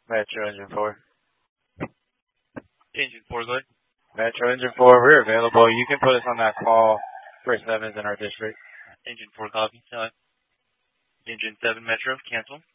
Metro Engine 4. Engine 4, go ahead. Metro Engine 4, we're available. You can put us on that call for 7s in our district. Engine 4, copy. Engine 7, Metro, cancel.